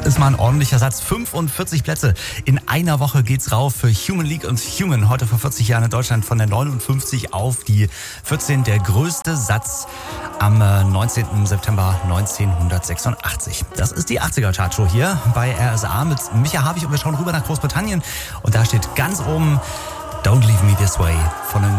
ist mal ein ordentlicher Satz. 45 Plätze. In einer Woche geht's rauf für Human League und Human. Heute vor 40 Jahren in Deutschland von der 59 auf die 14. Der größte Satz am 19. September 1986. Das ist die 80er Chartshow hier bei RSA mit Micha Havig und wir schauen rüber nach Großbritannien. Und da steht ganz oben Don't Leave Me This Way von den